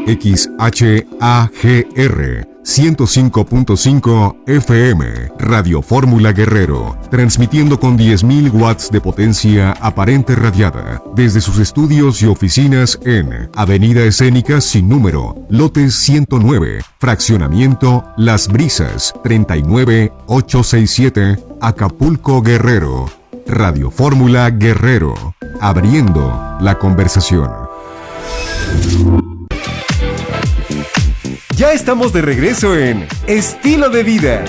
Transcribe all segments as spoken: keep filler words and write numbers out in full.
X H A G R ciento cinco punto cinco F M, Radio Fórmula Guerrero, transmitiendo con diez mil watts de potencia aparente radiada, desde sus estudios y oficinas en Avenida Escénica Sin Número, lote ciento nueve, fraccionamiento Las Brisas, treinta y nueve mil ochocientos sesenta y siete, Acapulco, Guerrero. Radio Fórmula Guerrero, abriendo la conversación. Ya estamos de regreso en Estilo de Vida.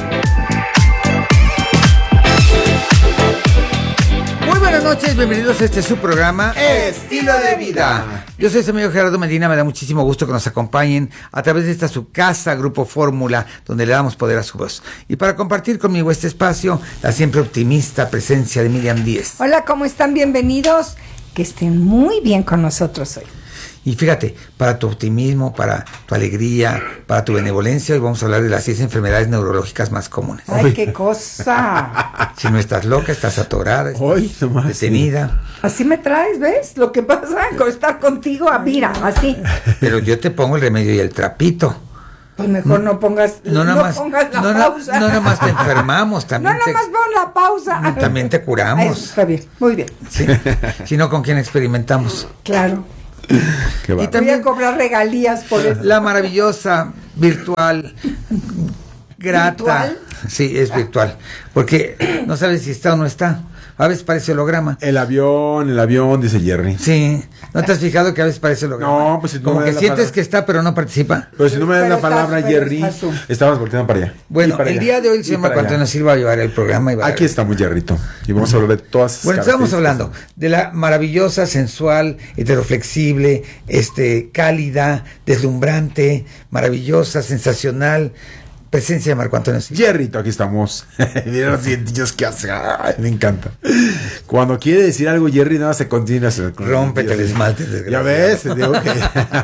Muy buenas noches, bienvenidos a este su programa Estilo de Vida. Yo soy su amigo Gerardo Medina, me da muchísimo gusto que nos acompañen a través de esta su casa, Grupo Fórmula, donde le damos poder a su voz. Y para compartir conmigo este espacio, la siempre optimista presencia de Miriam Díez. Hola, ¿cómo están? Bienvenidos. Que estén muy bien con nosotros hoy. Y fíjate, para tu optimismo, para tu alegría, para tu benevolencia, hoy vamos a hablar de las seis enfermedades neurológicas más comunes. ¡Ay, qué cosa! Si no estás loca, estás atorada, estás Ay, nomás, detenida. Sí. Así me traes, ¿ves? Lo que pasa con estar contigo, ah, mira, así. Pero yo te pongo el remedio y el trapito. Pues mejor no pongas, no, no más, pongas la no, pausa. No, no nada más te enfermamos, también no, te... nada más pon la pausa. También te curamos. Eso está bien, muy bien. Sí. Si no, ¿con quién experimentamos? Claro. Qué y también voy a cobrar regalías por eso. La maravillosa, virtual, grata. ¿Virtual? Sí, es virtual. Porque no sabes si está o no está. A veces parece holograma. El avión, el avión, dice Jerry. Sí. ¿No te has fijado que a veces parece holograma? No, pues si no como me que das la sientes palabra. que está, pero no participa. Pero si no me das Pero la palabra, estás, Jerry, estás estabas volteando para allá. Bueno, para el allá. día de hoy el señor Marco Antonio Silva va a llevar el programa. Y va Aquí a... estamos, Jerrito. Y vamos a hablar de todas esas Bueno, estamos características. hablando de la maravillosa, sensual, heteroflexible, este, cálida, deslumbrante, maravillosa, sensacional presencia de Marco Antonio Silva. Jerrito, aquí estamos. Mira los dientillos que hace. Ay, me encanta. Cuando quiere decir algo, Jerry nada se continúa. Rómpete el esmalte. Ya ves, te digo que...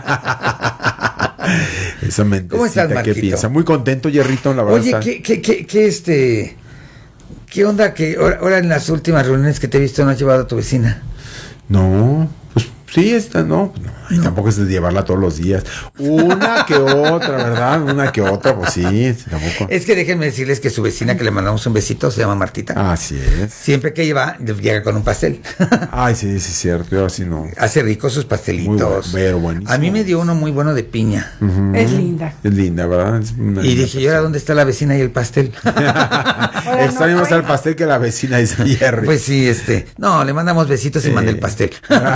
Esa mentecita. ¿Cómo estás, Marquito? ¿Qué piensa? Muy contento, Jerrito, la verdad. Oye, está... ¿qué, qué, qué, qué, este... ¿Qué onda que ahora, ahora en las últimas reuniones que te he visto no has llevado a tu vecina? No, pues sí, está, no, no, y No. tampoco es de llevarla todos los días. Una que otra, ¿verdad? Una que otra, pues sí, tampoco. Es que déjenme decirles que su vecina, que le mandamos un besito, se llama Martita. Así es. Siempre que lleva, llega con un pastel. Ay, sí, sí, es cierto, yo así no. Hace ricos sus Muy pastelitos. bueno, pero buenísimo. A mí me dio uno muy bueno de piña. Ujú. Es linda. Es linda, ¿verdad? Es una Y linda dije, ¿y ahora dónde está la vecina y el pastel? Ahora Extraño no más al trae. pastel que la vecina, dice Jerry. Pues sí, este... No, le mandamos besitos y Sí. mandé el pastel.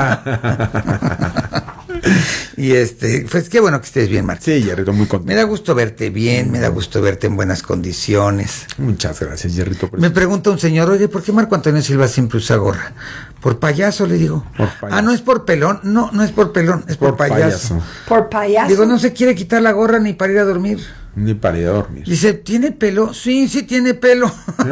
Y este... Pues qué bueno que estés bien, Martín. Sí, Jerrito, muy Me contento. da gusto verte bien, me da gusto verte en buenas condiciones. Muchas gracias, Jerrito. por Me eso. pregunta un señor, oye, ¿por qué Marco Antonio Silva siempre usa gorra? Por payaso, le digo. Por payaso. Ah, ¿no es por pelón? No, no es por pelón, es por, Por payaso. payaso. Por payaso. Digo, no se quiere quitar la gorra ni para ir a dormir. Ni para ir a dormir. Dice, ¿tiene pelo? Sí, sí tiene pelo.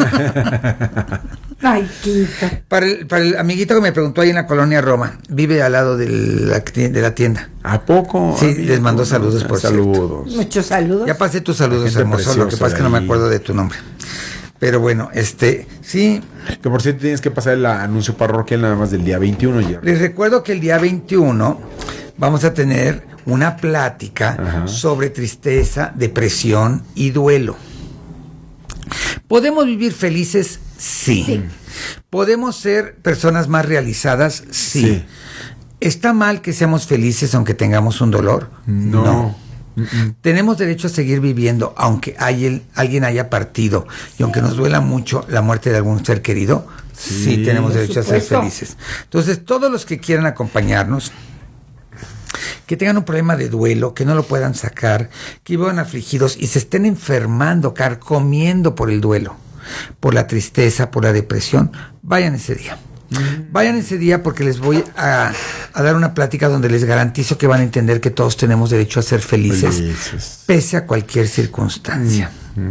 Ay, quita. Para el, para el amiguito que me preguntó ahí en la colonia Roma, vive al lado de la, de la tienda. ¿A poco? Sí, amigo? les mandó saludos, por Saludos. Muchos saludos. Ya pasé tus saludos, gente hermoso, lo que preciosa pasa es que no me ahí. acuerdo de tu nombre. Pero bueno, este, sí, Que por cierto tienes que pasar el anuncio parroquial nada más del día veintiuno, Jerry. les recuerdo que el día veintiuno vamos a tener una plática Ajá. sobre tristeza, depresión y duelo. ¿Podemos vivir felices? Sí. Sí. ¿Podemos ser personas más realizadas? Sí. Sí. ¿Está mal que seamos felices aunque tengamos un dolor? No. Tenemos derecho a seguir viviendo aunque hay el- alguien haya partido y aunque nos duela mucho la muerte de algún ser querido. Sí, Sí, tenemos por derecho a ser supuesto. felices. Entonces, todos los que quieran acompañarnos, que tengan un problema de duelo, que no lo puedan sacar, que vivan afligidos y se estén enfermando, carcomiendo por el duelo, por la tristeza, por la depresión, vayan ese día. Vayan ese día porque les voy a, a dar una plática donde les garantizo que van a entender que todos tenemos derecho a ser felices, Felices. pese a cualquier circunstancia.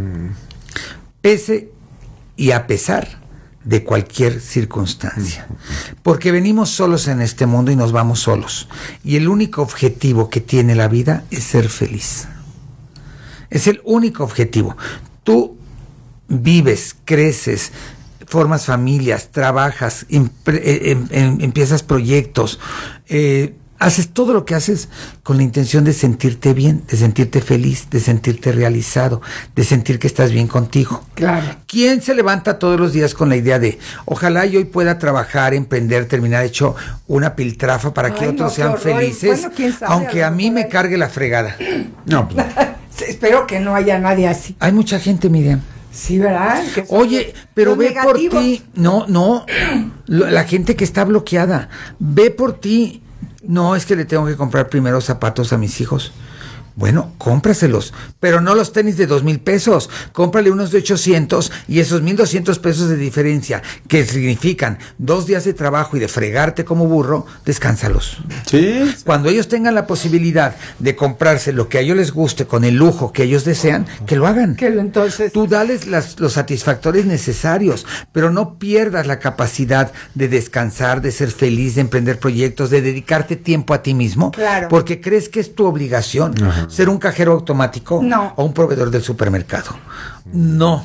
Pese y a pesar de cualquier circunstancia. Porque venimos solos en este mundo y nos vamos solos. Y el único objetivo que tiene la vida es ser feliz. Es el único objetivo. Tú vives, creces, formas familias, trabajas, empre- eh, em- em- empiezas proyectos, eh, haces todo lo que haces con la intención de sentirte bien, de sentirte feliz, de sentirte realizado, de sentir que estás bien contigo. Claro. ¿Quién se levanta todos los días con la idea de ojalá yo hoy pueda trabajar, emprender, terminar hecho una piltrafa para que Ay, otros no, sean qué horror. felices? Bueno, quién sabe, aunque a a lo mí mejor me hay- cargue la fregada. No, pues, Espero que no haya nadie así. Hay mucha gente, Miriam. Sí, ¿verdad? Que son Oye, los- pero los ve por negativos. ti. No, no. Lo- La gente que está bloqueada, ve por ti. No, es que le tengo que comprar primero zapatos a mis hijos. Bueno, cómpraselos, pero no los tenis de dos mil pesos. Cómprale unos de ochocientos y esos mil doscientos pesos de diferencia, que significan dos días de trabajo y de fregarte como burro, descánsalos. sí. Cuando ellos tengan la posibilidad de comprarse lo que a ellos les guste con el lujo que ellos desean, que lo hagan. Que lo entonces. Tú dales las, los satisfactores necesarios, pero no pierdas la capacidad de descansar, de ser feliz, de emprender proyectos, de dedicarte tiempo a ti mismo, Claro. porque crees que es tu obligación ser un cajero automático No. o un proveedor del supermercado. No,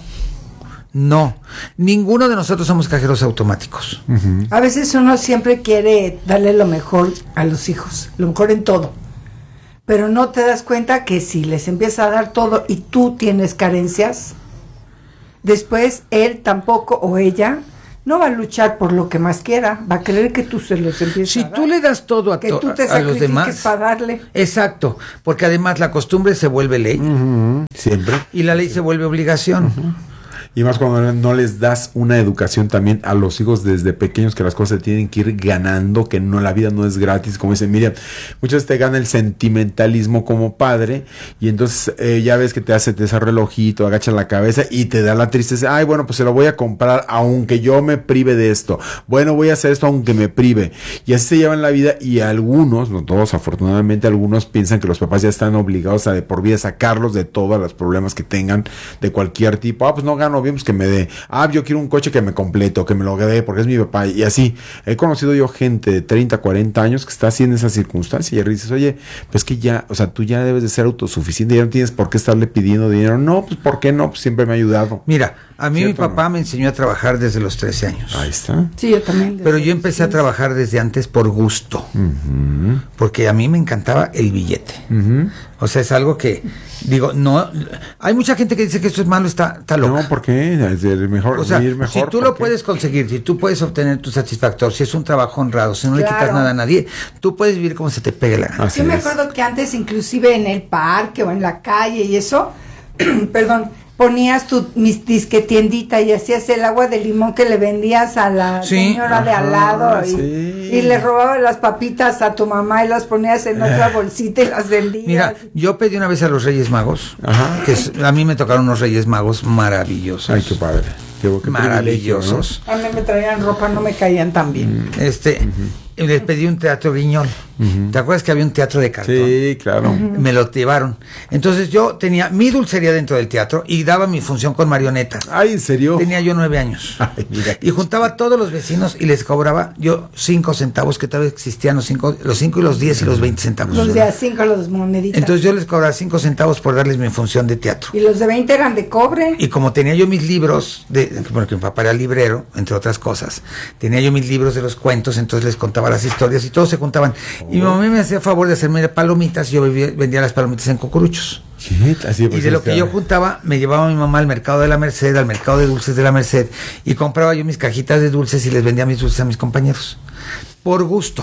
no. Ninguno de nosotros somos cajeros automáticos. A veces uno siempre quiere darle lo mejor a los hijos, lo mejor en todo. Pero no te das cuenta que si les empieza a dar todo y tú tienes carencias, después él tampoco o ella no va a luchar por lo que más quiera, va a querer que tú se los empieces Si a dar. tú le das todo a, que to- tú te a los sacrifiques demás, para darle. exacto, porque además la costumbre se vuelve ley Ujú, siempre. y la ley se vuelve obligación. Y más cuando no les das una educación también a los hijos desde pequeños, que las cosas se tienen que ir ganando, que no, la vida no es gratis, como dice Miriam. Muchas veces te gana el sentimentalismo como padre, y entonces eh, ya ves que te hace ese relojito, agacha la cabeza y te da la tristeza. Ay, bueno, pues se lo voy a comprar aunque yo me prive de esto. Bueno, voy a hacer esto aunque me prive. Y así se llevan la vida, y algunos, no todos, afortunadamente, algunos piensan que los papás ya están obligados a de por vida sacarlos de todos los problemas que tengan de cualquier tipo. Ah, pues no gano bien, pues que me dé. Ah, yo quiero un coche que me complete, o que me lo dé porque es mi papá. Y así, he conocido yo gente de treinta, cuarenta años que está así en esa circunstancia, y dices, oye, pues que ya, o sea, tú ya debes de ser autosuficiente, ya no tienes por qué estarle pidiendo dinero. No, pues ¿por qué no? Pues siempre me ha ayudado. Mira, a mí ¿Cierto mi o papá no? me enseñó a trabajar desde los trece años. Ahí está. Sí, yo también. Pero yo empecé a trabajar desde antes por gusto, Ujú, porque a mí me encantaba el billete. ujú. O sea, es algo que, digo, no, hay mucha gente que dice que esto es malo, está, está loca. No, ¿por qué? Es el mejor, O sea, vivir mejor, si tú ¿por lo qué? puedes conseguir, si tú puedes obtener tu satisfactor, si es un trabajo honrado, si no le Claro. quitas nada a nadie, tú puedes vivir como se te pegue la gana. Así Yo me es. acuerdo que antes, inclusive en el parque o en la calle y eso, perdón, ponías tu mis disque tiendita y hacías el agua de limón que le vendías a la Sí. señora de al Ajá, lado y, sí. y le robabas las papitas a tu mamá y las ponías en otra bolsita y las vendías. Mira, yo pedí una vez a los Reyes Magos, Ajá. que es- a mí me tocaron unos Reyes Magos maravillosos. Ay, qué padre. Qué, qué maravillosos. A mí me traían ropa, no me caían tan bien. Este, y les pedí un teatro guiñol. ¿Te acuerdas que había un teatro de cartón? Sí, claro. Me lo llevaron. Entonces yo tenía mi dulcería dentro del teatro y daba mi función con marionetas. Ay, ¿en serio? Tenía yo nueve años. Ay, mira. Y juntaba a todos los vecinos y les cobraba yo cinco centavos, que tal vez existían los cinco, los cinco y los diez y los veinte centavos. Los de a cinco, los moneditas. Entonces yo les cobraba cinco centavos por darles mi función de teatro. y los de veinte eran de cobre. Y como tenía yo mis libros, de, porque mi papá era librero, entre otras cosas, tenía yo mis libros de los cuentos, entonces les contaba las historias y todos se juntaban. Y mi mamá me hacía favor de hacerme palomitas y yo vendía, vendía las palomitas en cucuruchos. ¿Qué? Así Y pues, de lo este, que yo juntaba, me llevaba mi mamá al mercado de la Merced, al mercado de dulces de la Merced, y compraba yo mis cajitas de dulces y les vendía mis dulces a mis compañeros. Por gusto.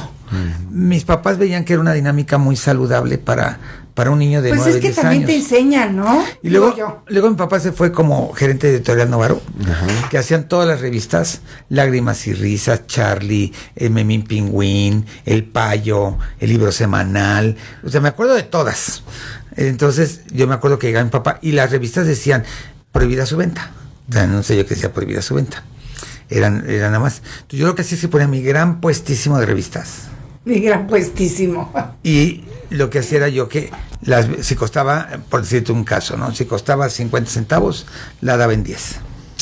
Mis papás veían que era una dinámica muy saludable para, para un niño de Pues nueve, es que diez también años. te enseñan, ¿no? Y luego, Digo yo. luego mi papá se fue como gerente de Editorial Novaro, que hacían todas las revistas, Lágrimas y Risas, Charlie, el Memín Pingüín, El Payo, el Libro Semanal, o sea, me acuerdo de todas. Entonces, yo me acuerdo que llegaba mi papá y las revistas decían prohibida su venta. O sea, no sé yo qué decía prohibida su venta. Eran, eran nada más. Entonces, yo lo que hacía es que ponía mi gran puestísimo de revistas. Mi gran puestísimo. Y lo que hacía era yo que las, si costaba, por decirte un caso, ¿no? Si costaba cincuenta centavos, la daba en diez.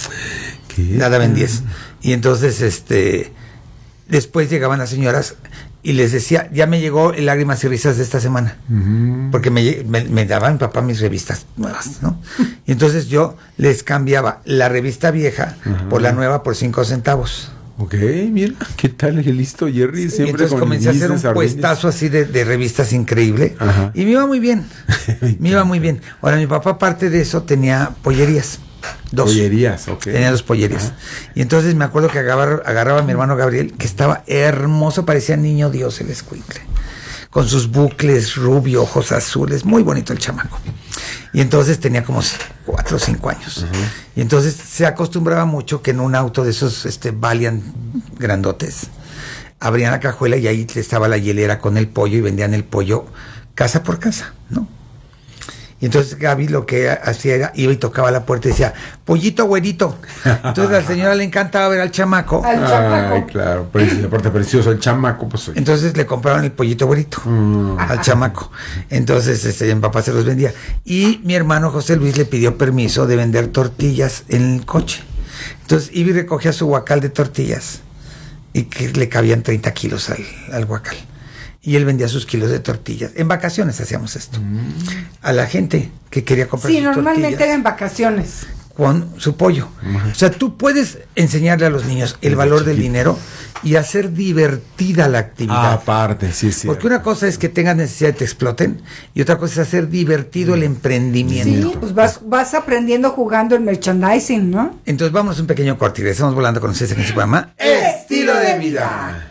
¿Qué? La daba en diez. Y entonces, este, después llegaban las señoras y les decía, ya me llegó el Lágrimas y Risas de esta semana. Porque me, me, me daban papá mis revistas nuevas, ¿no? Y entonces yo les cambiaba la revista vieja por la nueva por cinco centavos. Ok, mira, ¿qué tal el listo Jerry? Siempre y entonces con comencé a hacer un business puestazo así de, de revistas increíble. Ajá. Y me iba muy bien. Me iba muy bien. Ahora, mi papá, aparte de eso, tenía pollerías. Dos. Pollerías, ok. Tenía dos pollerías. Ajá. Y entonces me acuerdo que agarraba, agarraba a mi hermano Gabriel, que estaba hermoso, parecía niño Dios el escuincle. Con sus bucles rubio, ojos azules, muy bonito el chamaco. Y entonces tenía como cuatro o cinco años. Uh-huh. Y entonces se acostumbraba mucho que en un auto de esos este, Valiant grandotes, abrían la cajuela y ahí estaba la hielera con el pollo y vendían el pollo casa por casa, ¿no? Y entonces Gaby lo que hacía era, iba y tocaba la puerta y decía, pollito güerito. Entonces a la señora le encantaba ver al chamaco. Al chamaco. Ay, claro, preci- aparte precioso, el chamaco, pues. Entonces le compraban el pollito güerito mm. al chamaco. Entonces este, mi papá se los vendía. Y mi hermano José Luis le pidió permiso de vender tortillas en el coche. Entonces iba y recogía su guacal de tortillas y que le cabían treinta kilos al, al guacal. Y él vendía sus kilos de tortillas. En vacaciones hacíamos esto. Mm. A la gente que quería comprar sí, sus normalmente tortillas, era en vacaciones. con su pollo. Uh-huh. O sea, tú puedes enseñarle a los niños el valor del dinero y hacer divertida la actividad. Ah, aparte, sí, sí. Porque una cosa es que tengas necesidad y te exploten, y otra cosa es hacer divertido mm. el emprendimiento. Sí, pues vas, vas aprendiendo jugando el merchandising, ¿no? Entonces vámonos un pequeño corte y regresamos volando con ustedes en su programa Estilo de Vida.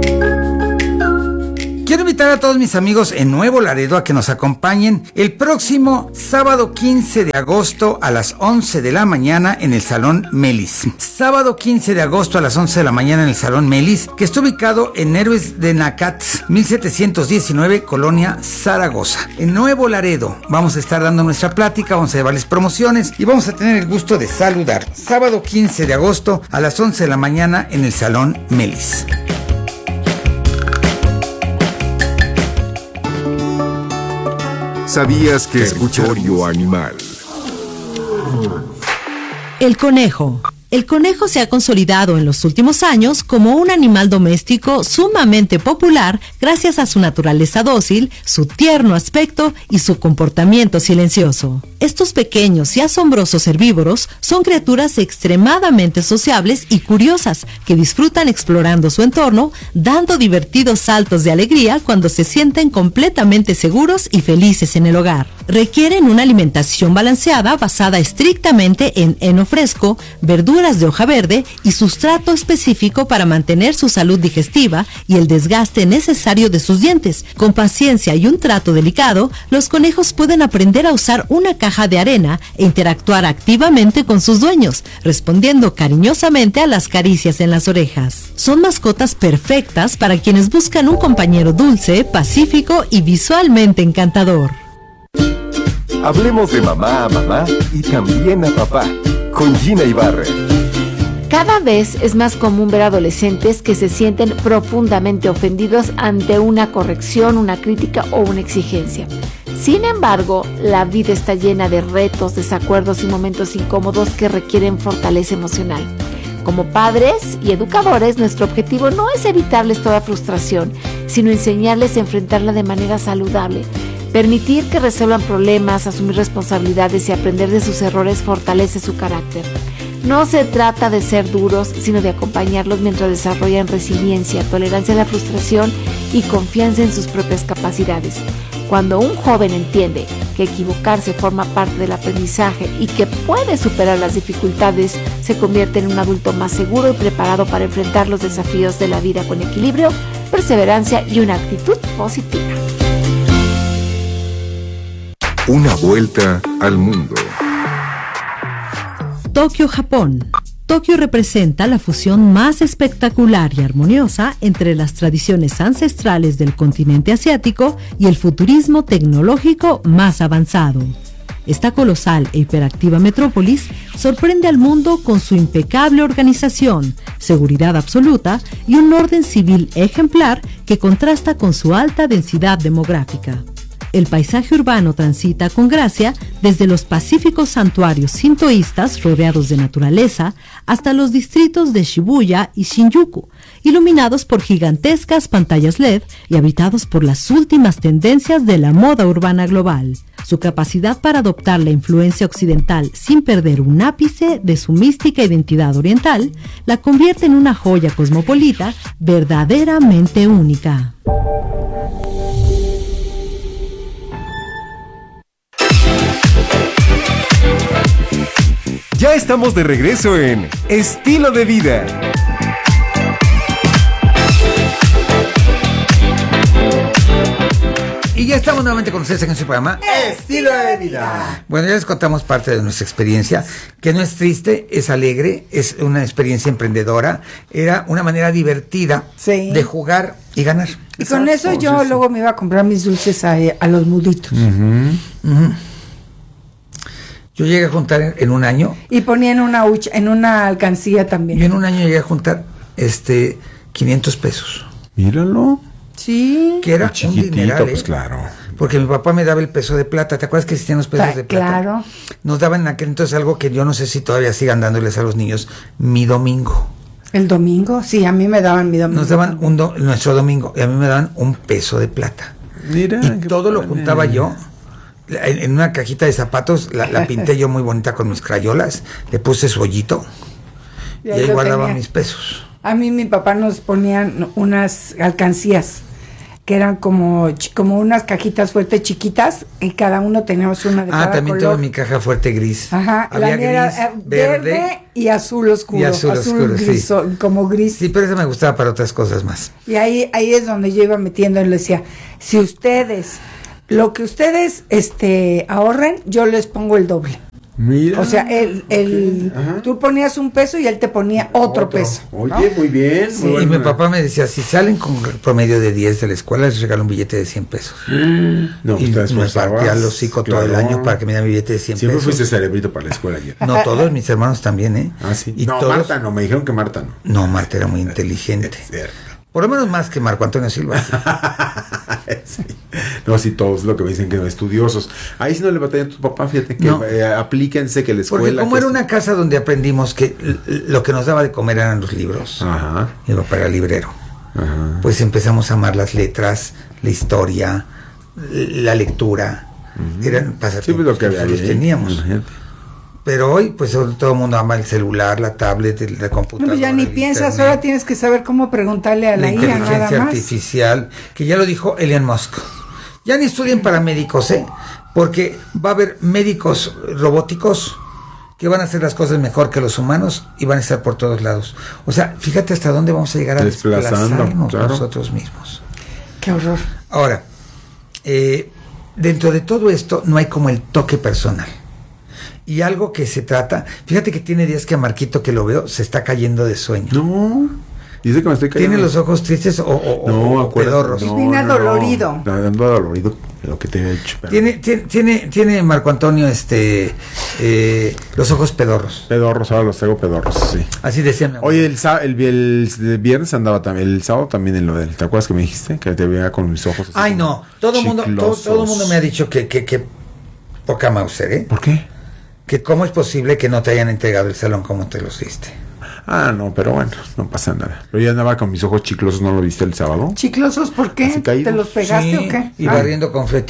Quiero invitar a todos mis amigos en Nuevo Laredo a que nos acompañen el próximo sábado quince de agosto a las once de la mañana en el Salón Melis. Sábado quince de agosto a las once de la mañana en el Salón Melis, que está ubicado en Héroes de Nacatz, mil setecientos diecinueve, Colonia Zaragoza. En Nuevo Laredo vamos a estar dando nuestra plática, vamos a llevarles promociones y vamos a tener el gusto de saludar. Sábado quince de agosto a las once de la mañana en el Salón Melis. ¿Sabías que territorio animal? El conejo. El conejo se ha consolidado en los últimos años como un animal doméstico sumamente popular gracias a su naturaleza dócil, su tierno aspecto y su comportamiento silencioso. Estos pequeños y asombrosos herbívoros son criaturas extremadamente sociables y curiosas que disfrutan explorando su entorno, dando divertidos saltos de alegría cuando se sienten completamente seguros y felices en el hogar. Requieren una alimentación balanceada basada estrictamente en heno fresco, verduras de hoja verde y sustrato específico para mantener su salud digestiva y el desgaste necesario de sus dientes. Con paciencia y un trato delicado, los conejos pueden aprender a usar una caja de arena e interactuar activamente con sus dueños, respondiendo cariñosamente a las caricias en las orejas. Son mascotas perfectas para quienes buscan un compañero dulce, pacífico y visualmente encantador. Hablemos de mamá a mamá y también a papá, con Gina Ibarra. Cada vez es más común ver adolescentes que se sienten profundamente ofendidos ante una corrección, una crítica o una exigencia. Sin embargo, la vida está llena de retos, desacuerdos y momentos incómodos que requieren fortaleza emocional. Como padres y educadores, nuestro objetivo no es evitarles toda frustración, sino enseñarles a enfrentarla de manera saludable. Permitir que resuelvan problemas, asumir responsabilidades y aprender de sus errores fortalece su carácter. No se trata de ser duros, sino de acompañarlos mientras desarrollan resiliencia, tolerancia a la frustración y confianza en sus propias capacidades. Cuando un joven entiende que equivocarse forma parte del aprendizaje y que puede superar las dificultades, se convierte en un adulto más seguro y preparado para enfrentar los desafíos de la vida con equilibrio, perseverancia y una actitud positiva. Una vuelta al mundo. Tokio, Japón. Tokio representa la fusión más espectacular y armoniosa entre las tradiciones ancestrales del continente asiático y el futurismo tecnológico más avanzado. Esta colosal e hiperactiva metrópolis sorprende al mundo con su impecable organización, seguridad absoluta y un orden civil ejemplar que contrasta con su alta densidad demográfica. El paisaje urbano transita con gracia desde los pacíficos santuarios sintoístas rodeados de naturaleza hasta los distritos de Shibuya y Shinjuku, iluminados por gigantescas pantallas L E D y habitados por las últimas tendencias de la moda urbana global. Su capacidad para adoptar la influencia occidental sin perder un ápice de su mística identidad oriental la convierte en una joya cosmopolita verdaderamente única. Ya estamos de regreso en Estilo de Vida. Y ya estamos nuevamente con ustedes en su programa Estilo de Vida. Bueno, ya les contamos parte de nuestra experiencia, que no es triste, es alegre, es una experiencia emprendedora, era una manera divertida Sí. de jugar y ganar. Y con eso yo luego me iba a comprar mis dulces a, a los muditos. Uh-huh. Yo llegué a juntar en, en un año, Y ponía en una hucha, en una alcancía también. yo en un año llegué a juntar este quinientos pesos, Míralo. Sí. que era un Chiquitito, dineral, pues ¿eh? claro. Porque mi papá me daba el peso de plata. ¿Te acuerdas que existían los pesos Ta- de plata? claro. Nos daban en aquel entonces algo que yo no sé si todavía sigan dándoles a los niños, mi domingo. El domingo, sí, a mí me daban mi domingo. Nos daban un do- nuestro domingo y a mí me daban un peso de plata. Mira. Y qué todo lo padre. juntaba yo en, en una cajita de zapatos, la, la pinté yo muy bonita con mis crayolas, le puse su hoyito y, Y ahí ahí lo guardaba tenía. mis pesos. A mí mi papá nos ponían unas alcancías que eran como, chi- como unas cajitas fuertes chiquitas y cada uno teníamos una de Ah, cada también color. tuve mi caja fuerte gris. Ajá, Había la mía era gris, eh, verde, verde. y azul oscuro. y azul oscuro, sí. gris, o- como gris. Sí, pero eso me gustaba para otras cosas más. Y ahí, ahí es donde yo iba metiendo y le decía, si ustedes, lo que ustedes este ahorren, yo les pongo el doble. Mira. O sea, el, el, Ajá. tú ponías un peso y él te ponía otro, peso. ¿no? Oye, muy bien. Sí, muy y mi bueno. papá me decía, si salen con promedio de diez de la escuela, les regalo un billete de cien pesos. No, y te me esforzabas, partía el hocico todo el claro. año para que me dieran mi billete de cien Siempre pesos. fuiste cerebrito para la escuela ayer. No, todos mis hermanos también, ¿eh? Ah, sí. Y no, todos... Marta no, me dijeron que Marta no. No, Marta era muy inteligente. Es cierto. Por lo menos más que Marco Antonio Silva. sí. Sí. No, sí, todos lo que me dicen que no estudiosos. Ahí sí no le batallan a tu papá, fíjate que No. eh, aplíquense que la escuela. Porque como que era es- una casa donde aprendimos que l- lo que nos daba de comer eran los libros. Ajá, Mi papá era librero. ajá. Pues empezamos a amar las letras, la historia, l- la lectura. Eran Sí, pasatiempos pues lo que había nosotros ahí, teníamos. imagínate. Pero hoy, pues todo el mundo ama el celular, la tablet, el- la No, computadora. pues ya ni el piensas, internet, ahora tienes que saber cómo preguntarle a la, la I A nada inteligencia más. artificial, que ya lo dijo Elon Musk. Ya ni estudien para médicos, ¿eh? Porque va a haber médicos robóticos que van a hacer las cosas mejor que los humanos y van a estar por todos lados. O sea, fíjate hasta dónde vamos a llegar a Desplazando, desplazarnos claro. nosotros mismos. Qué horror. Ahora, eh, dentro de todo esto no hay como el toque personal. Y algo que se trata, fíjate que tiene días que a Marquito que lo veo se está cayendo de sueño. No, dice que me estoy cayendo. ¿Tiene los ojos tristes o, o, No, o acuérdate. pedorros? No, Viene no, adolorido. No, ando adolorido de lo que te he dicho. pero- Tiene, tiene, tiene, tiene Marco Antonio este eh, los ojos pedorros. Pedorros, ahora los traigo pedorros, sí. Así decía mi abuelo. Oye, el, sá- el, el, el viernes andaba también, el sábado también en lo del, ¿te acuerdas que me dijiste? Que te veía con mis ojos así Ay, como no, todo el mundo, todo, chiclosos. todo el mundo me ha dicho que, que, que poca Mauser, ¿eh? ¿Por qué? Que cómo es posible que no te hayan entregado el salón como te los diste. Ah, no, pero bueno, no pasa nada. Pero yo andaba con mis ojos chiclosos, ¿no lo viste el sábado? ¿Chiclosos por qué? Así caídos. ¿Te los pegaste Sí, o qué? y Ah. barriendo confeti.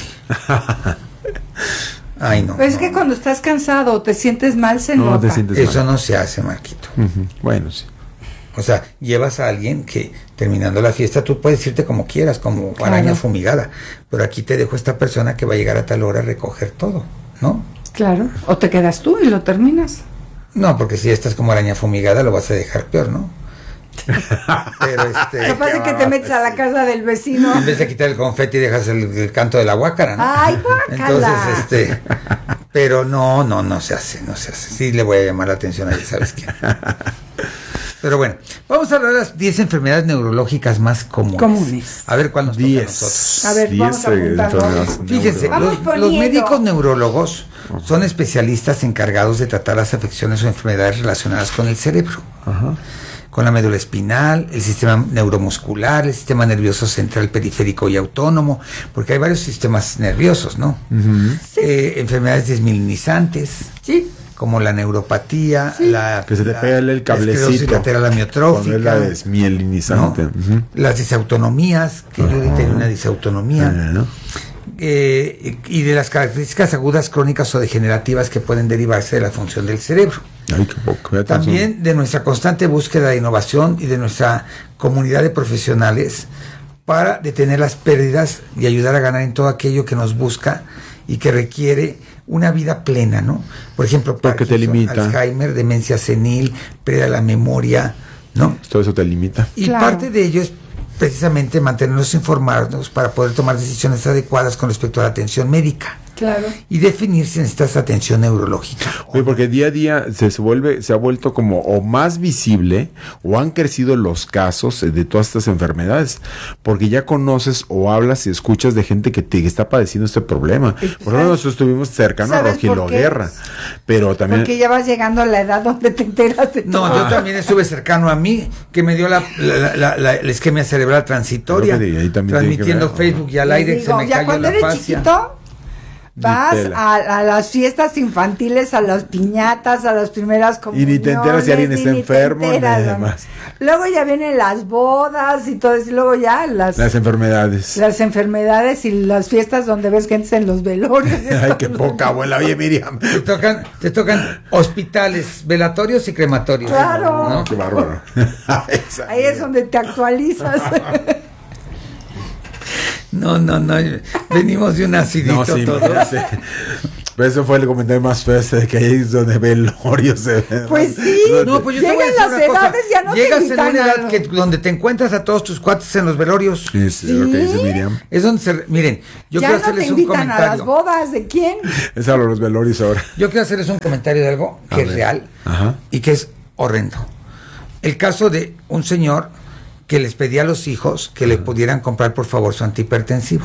Ay, no. Pero es no, que cuando estás cansado o te sientes mal, se No, nota. te sientes Eso mal. no se hace, Marquito. Ujú, bueno, sí. O sea, llevas a alguien que terminando la fiesta tú puedes irte como quieras, como Claro. araña fumigada, pero aquí te dejo esta persona que va a llegar a tal hora a recoger todo, ¿no? Claro. O te quedas tú y lo terminas. No, porque si estás como araña fumigada lo vas a dejar peor, ¿no? Pero este, Capaz de que te metes a la casa del vecino. en vez de quitar el confeti dejas el, el canto de la guácara, ¿no? ¡Ay, guácala! Entonces, este, pero no, no, no se hace, no se hace. Sí le voy a llamar la atención a ella, ¿sabes quién? Pero bueno, vamos a hablar de las diez enfermedades neurológicas más comunes. Comunes. A ver cuál nos toca a Diez. nosotros. A ver, vamos Diez, eh, apuntando. enfermedades Fíjense, Vamos los, poniendo. los médicos neurólogos son especialistas encargados de tratar las afecciones o enfermedades relacionadas con el cerebro. Ajá. con la médula espinal, el sistema neuromuscular, el sistema nervioso central, periférico y autónomo, porque hay varios sistemas nerviosos, ¿no? Ujú. Sí. Eh, enfermedades desmielinizantes, Sí. como la neuropatía, Sí. la, Que se te la- pega el la cablecito. esclerosis lateral amiotrófica, Cuando es la desmielinizante. ¿no? Ujú. Las disautonomías, que yo tengo una disautonomía, Ah, ¿no? eh, y de las características agudas, crónicas o degenerativas que pueden derivarse de la función del cerebro. Ay, qué poco. Ya tan También de nuestra constante búsqueda de innovación y de nuestra comunidad de profesionales para detener las pérdidas y ayudar a ganar en todo aquello que nos busca y que requiere una vida plena, ¿no? Por ejemplo, Porque te Parkinson, limita. Alzheimer, demencia senil, pérdida de la memoria, ¿no? Todo eso te limita. Y Claro. parte de ello es precisamente mantenernos informados para poder tomar decisiones adecuadas con respecto a la atención médica Claro. y definir si necesitas atención neurológica. Oye, porque día a día se, se vuelve, se ha vuelto como o más visible o han crecido los casos de todas estas enfermedades, porque ya conoces o hablas y escuchas de gente que te está padeciendo este problema. Por ejemplo, nosotros estuvimos cercanos a ¿Sabes Rogelio por qué? Guerra, pero también Porque ya vas llegando a la edad donde te enteras de No, todo. yo también estuve cercano a mí, que me dio la, la, la, la- la isquemia cerebral transitoria, Creo que ahí también tiene que transmitiendo ver, Facebook y al Les aire digo, se me ya cayó cuando la eres fascia. chiquito, vas Ni tela. a, a las fiestas infantiles, a las piñatas, a las primeras Y comuniones. ni te enteras si alguien y está ni te enfermo, ni enteras, ¿no? demás. Luego ya vienen las bodas y todo eso, y luego ya las, las enfermedades. las enfermedades y las fiestas donde ves gente en los velorios. Ay, qué poca abuela. Oye, Miriam. Te tocan, te tocan hospitales, velatorios y crematorios. Claro. ¿no? Qué bárbaro. Esa Ahí es Miriam. donde te actualizas. No, no, no. Venimos de un acidito No, sí, todos. imagínate. Pero eso fue el comentario más feo, ese de que ahí es donde velorios se ven. Pues sí. No, pues yo te Llegan voy a decir las una cosa. edades, ya no te Llegas en invitan una a edad lo- que, donde te encuentras a todos tus cuates en los velorios. Sí, sí, lo que dice Miriam. Es donde se... Miren, yo ya quiero no te hacerles un invitan a las comentario. bodas. ¿De quién? Es a los velorios ahora. Yo quiero hacerles un comentario de algo A que es ver. real Ajá. y que es horrendo. El caso de un señor que les pedía a los hijos que le pudieran comprar por favor su antihipertensivo.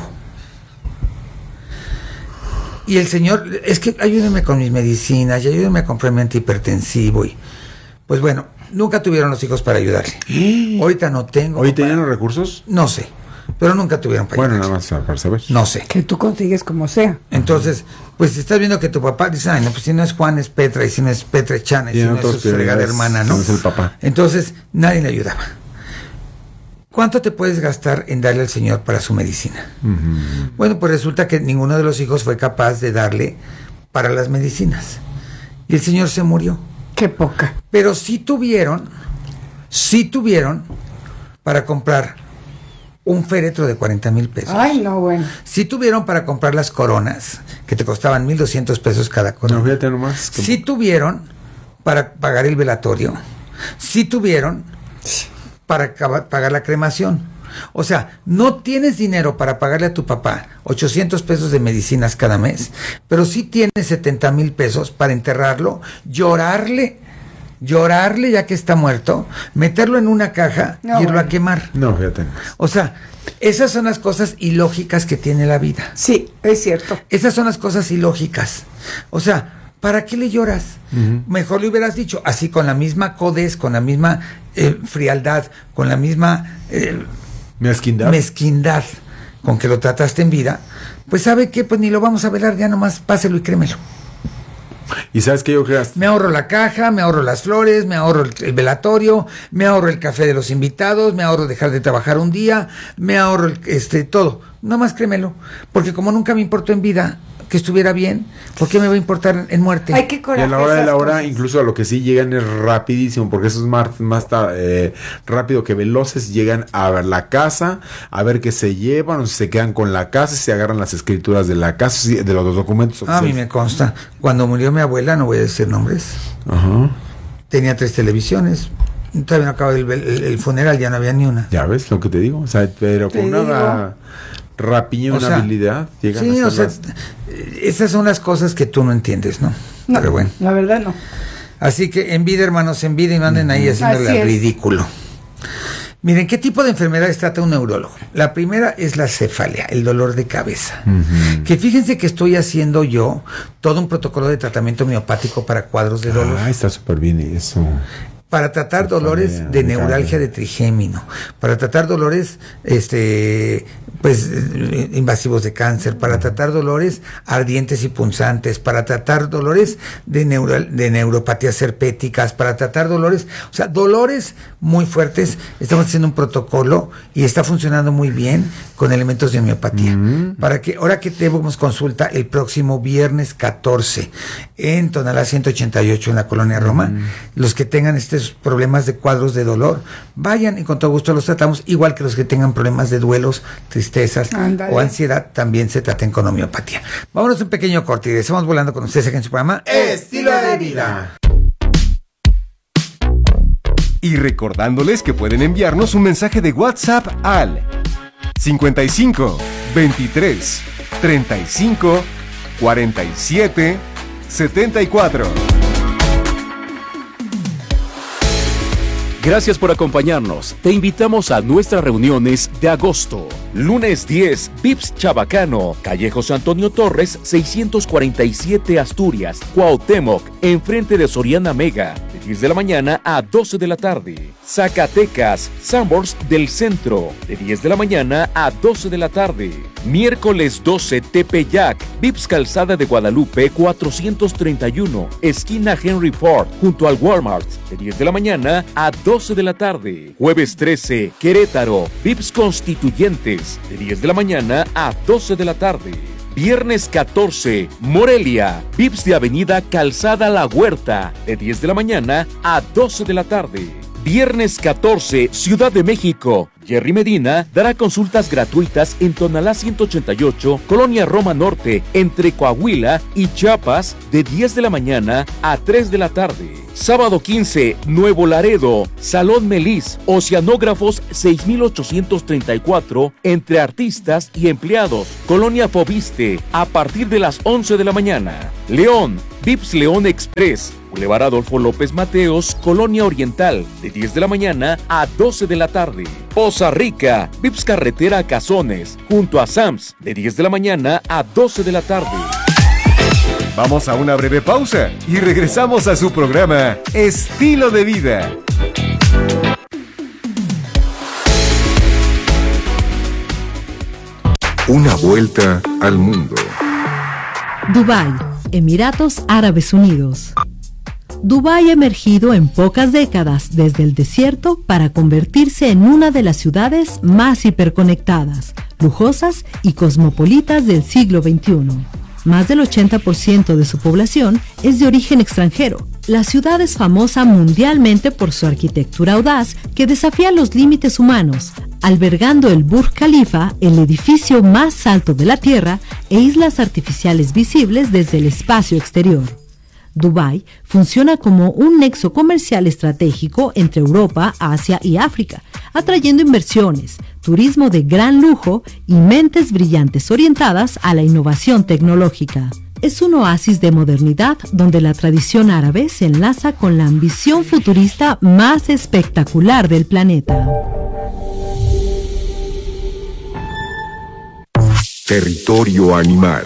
Y el señor, es que ayúdenme con mis medicinas y ayúdenme a comprar mi antihipertensivo. Y pues bueno, nunca tuvieron los hijos para ayudarle. Ahorita no tengo. ¿Hoy papá. tenían los recursos? No sé, pero nunca tuvieron para Bueno, ayudarle. nada más para saber. No sé. Que tú consigues como sea. Entonces, pues si estás viendo que tu papá dice, ay, no, pues si no es Juan, es Petra, y si no es Petra, es Chana, y si Tiene no es otras su fregada prioridades, hermana, ¿no? no es el papá. Entonces, nadie le ayudaba. ¿Cuánto te puedes gastar en darle al señor para su medicina? Ujú. Bueno, pues resulta que ninguno de los hijos fue capaz de darle para las medicinas. Y el señor se murió. Qué poca. Pero sí tuvieron, sí tuvieron para comprar un féretro de cuarenta mil pesos. Ay, no, bueno. Sí tuvieron para comprar las coronas, que te costaban mil doscientos pesos cada corona. No, fíjate nomás. que- Sí tuvieron para pagar el velatorio. Sí tuvieron para acaba- pagar la cremación. O sea, no tienes dinero para pagarle a tu papá ochocientos pesos de medicinas cada mes, pero sí tienes setenta mil pesos para enterrarlo, llorarle, llorarle ya que está muerto, meterlo en una caja No, y irlo a bueno. quemar. No, fíjate nomás. O sea, esas son las cosas ilógicas que tiene la vida. Sí, es cierto. Esas son las cosas ilógicas. O sea, ¿para qué le lloras? Ujú. Mejor le hubieras dicho, así con la misma codez, con la misma eh, frialdad, con la misma eh, Mezquindad. mezquindad con que lo trataste en vida, pues ¿sabe qué? Pues ni lo vamos a velar, ya nomás páselo y créemelo. Y sabes que yo creo que Me ahorro la caja, me ahorro las flores, me ahorro el, el velatorio, me ahorro el café de los invitados, me ahorro dejar de trabajar un día, me ahorro el, este todo. Nomás créemelo, porque como nunca me importó en vida que estuviera bien, ¿por qué me va a importar en muerte? Hay que y coraje a la hora de esas la hora, cosas. incluso a lo que sí llegan es rapidísimo, porque eso es más, más ta- eh, rápido que veloces. Llegan a ver la casa, a ver qué se llevan, o si se quedan con la casa, si se agarran las escrituras de la casa, si- de los documentos A mí oficiales. me consta, cuando murió mi abuela, no voy a decir nombres, Ajá. tenía tres televisiones, todavía no acababa el, el- el funeral, ya no había ni una. Ya ves lo que te digo, o sea, pero Te con una digo. ra- rapiña y O una sea, habilidad llegan Sí, a o sea, hacerlas. esas son las cosas que tú no entiendes, ¿no? No, Pero bueno. la verdad no. Así que en vida, hermanos, en vida y no anden ahí haciéndole Así al es. ridículo. Miren, ¿qué tipo de enfermedades trata un neurólogo? La primera es la cefalea, el dolor de cabeza. Ujú. Que fíjense que estoy haciendo yo todo un protocolo de tratamiento homeopático para cuadros de dolor. Ah, está súper bien eso. para tratar dolores de neuralgia de trigémino, para tratar dolores este pues invasivos de cáncer, para tratar dolores ardientes y punzantes, para tratar dolores de neural, de neuropatías herpéticas, para tratar dolores, o sea, dolores muy fuertes. Estamos haciendo un protocolo y está funcionando muy bien con elementos de homeopatía. Mm. Para que ahora que tenemos consulta el próximo viernes catorce en Tonalá ciento ochenta y ocho en la Colonia Roma, mm. los que tengan estos problemas de cuadros de dolor, vayan y con todo gusto los tratamos, igual que los que tengan problemas de duelos, tristezas Andale. o ansiedad, también se traten con homeopatía. Vámonos a un pequeño corte y estamos volando con ustedes aquí en su programa Estilo de Vida. Y recordándoles que pueden enviarnos un mensaje de WhatsApp al cincuenta y cinco, veintitrés, treinta y cinco, cuarenta y siete, setenta y cuatro. Gracias por acompañarnos. Te invitamos a nuestras reuniones de agosto. Lunes diez, Vips Chabacano, calle José Antonio Torres, seiscientos cuarenta y siete Asturias, Cuauhtémoc, enfrente de Soriana Mega, de diez de la mañana a doce de la tarde. Zacatecas, Sanborns del Centro, de diez de la mañana a doce de la tarde. Miércoles doce, Tepeyac, Vips Calzada de Guadalupe, cuatrocientos treinta y uno, esquina Henry Ford, junto al Walmart, de diez de la mañana a doce de la tarde. Jueves trece, Querétaro, Vips Constituyentes, de diez de la mañana a doce de la tarde. Viernes catorce, Morelia, Vips de Avenida Calzada La Huerta, de diez de la mañana a doce de la tarde. Viernes catorce, Ciudad de México, Jerry Medina dará consultas gratuitas en Tonalá ciento ochenta y ocho, Colonia Roma Norte, entre Coahuila y Chiapas, de diez de la mañana a tres de la tarde. Sábado quince, Nuevo Laredo, Salón Melis, Oceanógrafos seis mil ochocientos treinta y cuatro, entre artistas y empleados, Colonia Fobiste, a partir de las once de la mañana. León, Vips León Express, Boulevard Adolfo López Mateos, Colonia Oriental, de diez de la mañana a doce de la tarde. Poza Rica, Vips Carretera a Cazones, junto a Sams, de diez de la mañana a doce de la tarde. Vamos a una breve pausa y regresamos a su programa Estilo de Vida. Una vuelta al mundo. Dubái, Emiratos Árabes Unidos. Dubái ha emergido en pocas décadas desde el desierto para convertirse en una de las ciudades más hiperconectadas, lujosas y cosmopolitas del siglo veintiuno. Más del ochenta por ciento de su población es de origen extranjero. La ciudad es famosa mundialmente por su arquitectura audaz que desafía los límites humanos, albergando el Burj Khalifa, el edificio más alto de la Tierra, e islas artificiales visibles desde el espacio exterior. Dubái funciona como un nexo comercial estratégico entre Europa, Asia y África, atrayendo inversiones, turismo de gran lujo y mentes brillantes orientadas a la innovación tecnológica. Es un oasis de modernidad donde la tradición árabe se enlaza con la ambición futurista más espectacular del planeta. Territorio animal.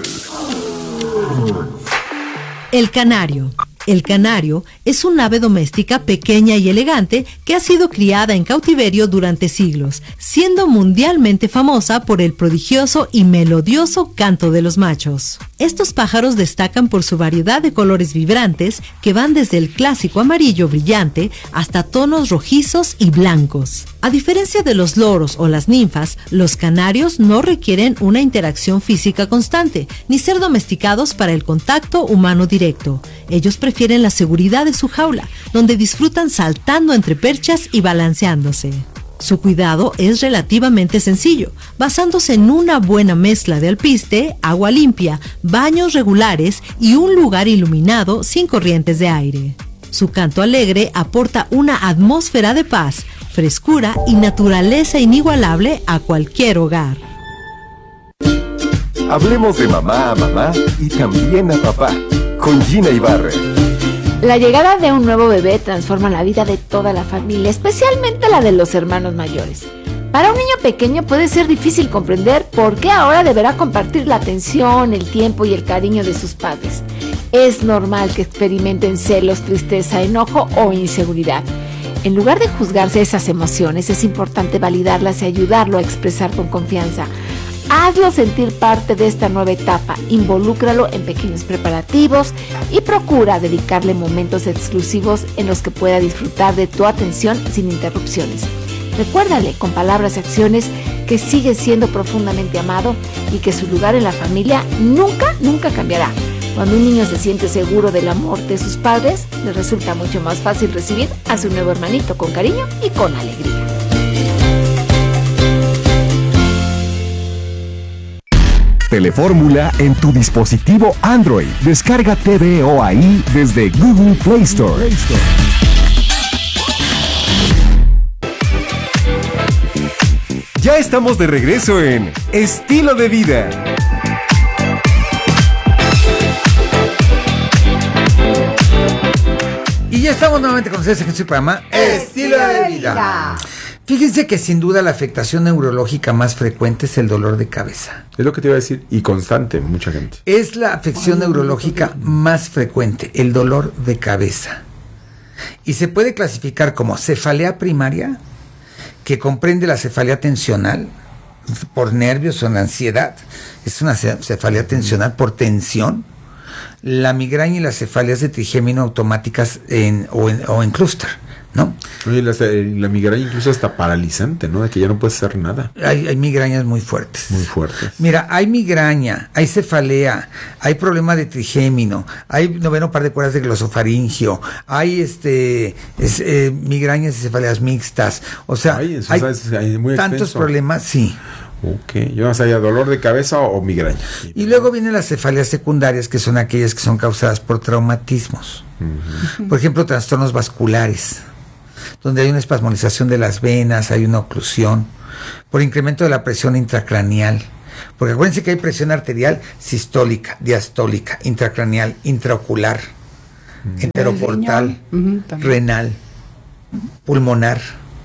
El canario. El canario es un ave doméstica pequeña y elegante que ha sido criada en cautiverio durante siglos, siendo mundialmente famosa por el prodigioso y melodioso canto de los machos. Estos pájaros destacan por su variedad de colores vibrantes que van desde el clásico amarillo brillante hasta tonos rojizos y blancos. A diferencia de los loros o las ninfas, los canarios no requieren una interacción física constante, ni ser domesticados para el contacto humano directo. Ellos prefieren la seguridad de su jaula, donde disfrutan saltando entre perchas y balanceándose. Su cuidado es relativamente sencillo, basándose en una buena mezcla de alpiste, agua limpia, baños regulares y un lugar iluminado sin corrientes de aire. Su canto alegre aporta una atmósfera de paz, frescura y naturaleza inigualable a cualquier hogar. Hablemos de mamá a mamá y también a papá, con Gina Ibarra. La llegada de un nuevo bebé transforma la vida de toda la familia, especialmente la de los hermanos mayores. Para un niño pequeño puede ser difícil comprender por qué ahora deberá compartir la atención, el tiempo y el cariño de sus padres. Es normal que experimenten celos, tristeza, enojo o inseguridad. En lugar de juzgarse esas emociones, es importante validarlas y ayudarlo a expresar con confianza. Hazlo sentir parte de esta nueva etapa, involúcralo en pequeños preparativos y procura dedicarle momentos exclusivos en los que pueda disfrutar de tu atención sin interrupciones. Recuérdale con palabras y acciones que sigue siendo profundamente amado y que su lugar en la familia nunca, nunca cambiará. Cuando un niño se siente seguro del amor de sus padres, le resulta mucho más fácil recibir a su nuevo hermanito con cariño y con alegría. Telefórmula en tu dispositivo Android. Descarga T V O ahí desde Google Play Store. Ya estamos de regreso en Estilo de Vida. Y ya estamos nuevamente con ustedes en su programa Estilo de Vida. Fíjense que sin duda la afectación neurológica más frecuente es el dolor de cabeza. Es lo que te iba a decir, y constante, mucha gente. Es la afección neurológica más frecuente, el dolor de cabeza. Y se puede clasificar como cefalea primaria, que comprende la cefalea tensional por nervios o en ansiedad. Es una cefalea tensional por tensión. La migraña y las cefaleas de trigémino automáticas en, o, en, o en clúster, ¿no? Oye, la, la migraña incluso hasta paralizante, ¿no? De que ya no puedes hacer nada. Hay, hay migrañas muy fuertes. Muy fuertes. Mira, hay migraña, hay cefalea, hay problema de trigémino, hay noveno par de cuerdas de glosofaringio, hay este es, eh, migrañas y cefaleas mixtas. O sea, Ay, eso hay es, es muy tantos extenso. problemas, sí. Ok, yo no sabía, dolor de cabeza o, o migraña. Y luego vienen las cefaleas secundarias, que son aquellas que son causadas por traumatismos. Uh-huh. Por ejemplo, trastornos vasculares, donde hay una espasmodización de las venas, hay una oclusión, por incremento de la presión intracraneal. Porque acuérdense que hay presión arterial sistólica, diastólica, intracraneal, intraocular, uh-huh. enteroportal, uh-huh, renal, pulmonar.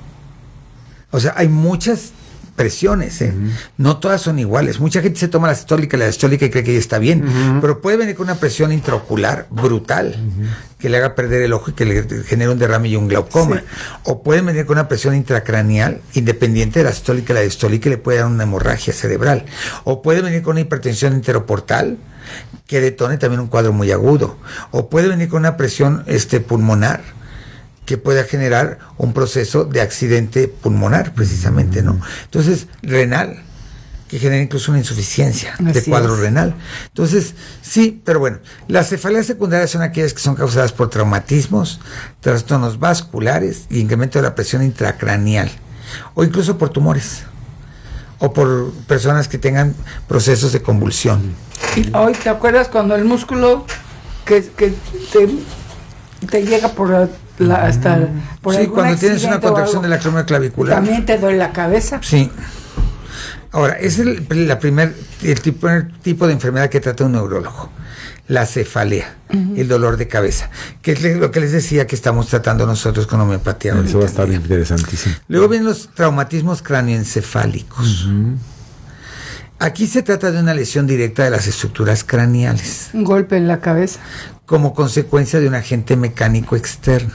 O sea, hay muchas presiones, ¿eh? Uh-huh. No todas son iguales. Mucha gente se toma la sistólica y la diastólica y cree que ya está bien, uh-huh. pero puede venir con una presión intraocular brutal, uh-huh. que le haga perder el ojo y que le genere un derrame y un glaucoma. Sí. O puede venir con una presión intracraneal independiente de la sistólica y la diastólica y le puede dar una hemorragia cerebral. O puede venir con una hipertensión enteroportal que detone también un cuadro muy agudo. O puede venir con una presión este, pulmonar que pueda generar un proceso de accidente pulmonar, precisamente, ¿no? Entonces, renal, que genera incluso una insuficiencia Así de cuadro es. renal. Entonces, sí, pero bueno, las cefaleas secundarias son aquellas que son causadas por traumatismos, trastornos vasculares y incremento de la presión intracraneal, o incluso por tumores, o por personas que tengan procesos de convulsión. Y hoy, ¿te acuerdas cuando el músculo que, que te, te llega por la La, hasta por sí, cuando tienes una contracción de la columna clavicular. ¿También te duele la cabeza? Sí. Ahora, es el, la primer, el tipo, el tipo de enfermedad que trata un neurólogo. La cefalea, uh-huh. el dolor de cabeza. Que es lo que les decía que estamos tratando nosotros con homeopatía. Eso va a estar interesantísimo. Luego vienen los traumatismos cráneoencefálicos. Uh-huh. Aquí se trata de una lesión directa de las estructuras craneales. Un golpe en la cabeza. Como consecuencia de un agente mecánico externo.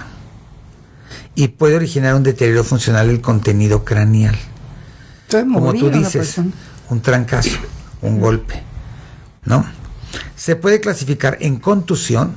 Y puede originar un deterioro funcional del contenido craneal. Como tú dices, un trancazo, un sí. golpe, ¿no? Se puede clasificar en contusión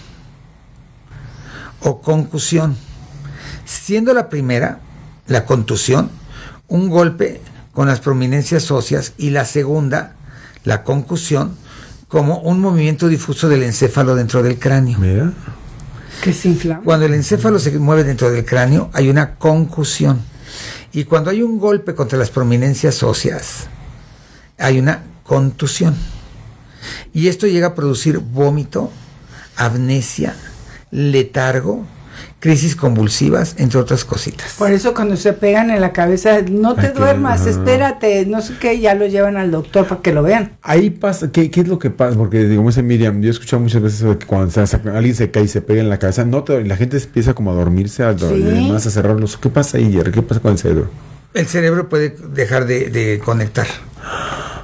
o concusión. Siendo la primera, la contusión, un golpe con las prominencias óseas, y la segunda, la concusión, como un movimiento difuso del encéfalo dentro del cráneo. Mira. Que se inflama. Cuando el encéfalo se mueve dentro del cráneo, hay una concusión. Y cuando hay un golpe contra las prominencias óseas, hay una contusión. Y esto llega a producir vómito, amnesia, letargo, crisis convulsivas, entre otras cositas. Por eso cuando se pegan en la cabeza, no te Ay, duermas, que, espérate, no sé qué, ya lo llevan al doctor para que lo vean. Ahí pasa, ¿qué, qué es lo que pasa? Porque, como dice Miriam, yo he escuchado muchas veces eso de que cuando se, alguien se cae y se pega en la cabeza, no te, la gente empieza como a dormirse, a, ¿Sí? además a cerrar los... ¿Qué pasa ahí, Jerry? ¿Qué pasa con el cerebro? El cerebro puede dejar de, de conectar.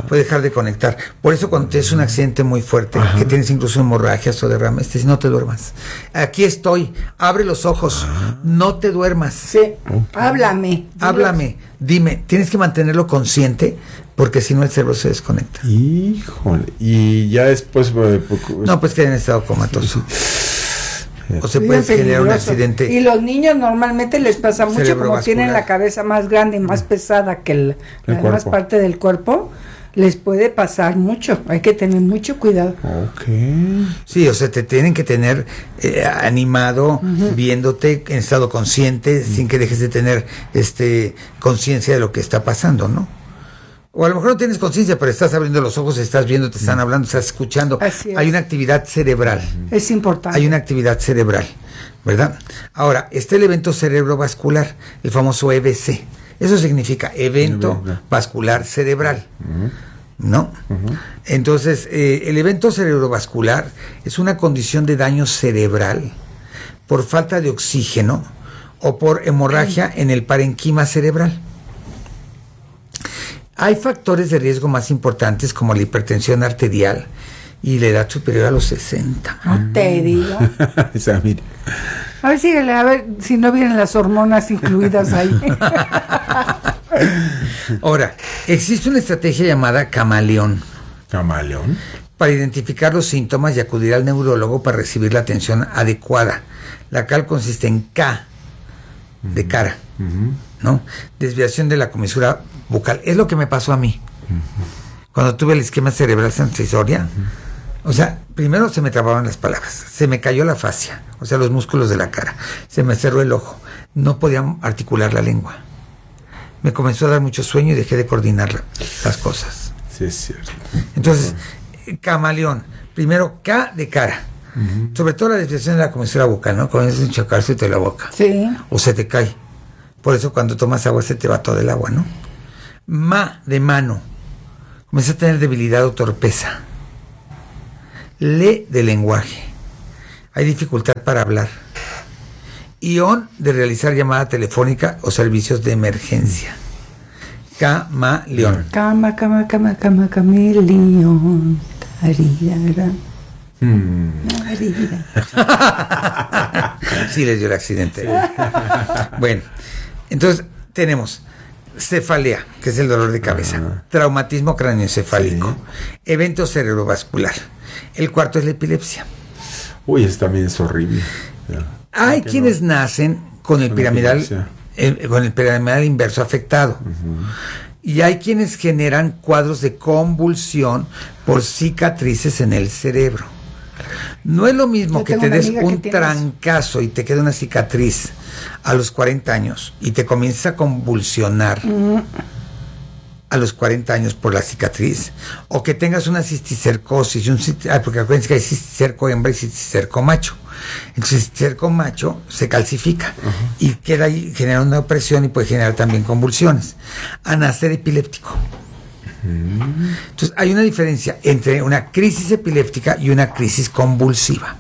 puede dejar de conectar. Por eso cuando tienes un accidente muy fuerte, Ajá. que tienes incluso hemorragias o derrames, te dicen, no te duermas. Aquí estoy, abre los ojos, Ajá. no te duermas. Sí, okay. háblame. Háblame, dime, tienes que mantenerlo consciente, porque si no el cerebro se desconecta. Híjole, y ya después... Eh, no, pues queda en estado comatoso. O se puede generar un accidente. Y los niños normalmente les pasa mucho, como tienen la cabeza más grande y más pesada que el, el la demás parte del cuerpo, les puede pasar mucho. Hay que tener mucho cuidado. Okay. Sí, o sea, te tienen que tener eh, animado, uh-huh. viéndote en estado consciente, uh-huh. sin que dejes de tener este conciencia de lo que está pasando, ¿no? O a lo mejor no tienes conciencia, pero estás abriendo los ojos, estás viendo, te están hablando, estás escuchando. Hay una actividad cerebral. Es importante. Hay una actividad cerebral, ¿verdad? Ahora, está el evento cerebrovascular, el famoso E V C. Eso significa evento vascular cerebral, ¿no? Uh-huh. Entonces, eh, el evento cerebrovascular es una condición de daño cerebral por falta de oxígeno o por hemorragia en el parenquima cerebral. Hay factores de riesgo más importantes como la hipertensión arterial y la edad superior a los sesenta. No te digo. A ver, síguele, a ver si no vienen las hormonas incluidas ahí. Ahora, existe una estrategia llamada camaleón. ¿Camaleón? Para identificar los síntomas y acudir al neurólogo para recibir la atención adecuada, la cual consiste en K, de cara, uh-huh. ¿no? Desviación de la comisura bucal. Es lo que me pasó a mí. Uh-huh. Cuando tuve el esquema cerebral sensoria, uh-huh. o sea, primero se me trababan las palabras, se me cayó la fascia, o sea, los músculos de la cara, se me cerró el ojo, no podía articular la lengua. Me comenzó a dar mucho sueño y dejé de coordinar la, las cosas. Sí, es cierto. Entonces, uh-huh. camaleón, primero K de cara. Uh-huh. Sobre todo la desviación de la comisura bucal, ¿no? Comienzas a enchocarse de la boca. Sí. O se te cae. Por eso cuando tomas agua se te va todo el agua, ¿no? Ma de mano. Comienza a tener debilidad o torpeza. Le de lenguaje. Hay dificultad para hablar. Ion de realizar llamada telefónica o servicios de emergencia. Camaleón. Cama, cama, cama, cama, camaleón. Tarirara. Hmm. Sí les dio el accidente. Bueno, entonces tenemos cefalea, que es el dolor de cabeza, uh-huh. traumatismo cráneoencefálico, sí. evento cerebrovascular. El cuarto es la epilepsia. Uy, ese también es horrible. Ya. Hay quienes no? nacen con el con piramidal, el, con el piramidal inverso afectado. Uh-huh. Y hay quienes generan cuadros de convulsión por cicatrices en el cerebro. No es lo mismo Yo que te des un trancazo y te quede una cicatriz a los cuarenta años y te comienza a convulsionar mm. a los cuarenta años por la cicatriz, o que tengas una cisticercosis, un, porque acuérdense que hay cisticerco hembra y cisticerco macho. Entonces el cisticerco macho se calcifica uh-huh. y queda ahí, genera una opresión y puede generar también convulsiones. A nacer epiléptico. Entonces hay una diferencia entre una crisis epiléptica y una crisis convulsiva.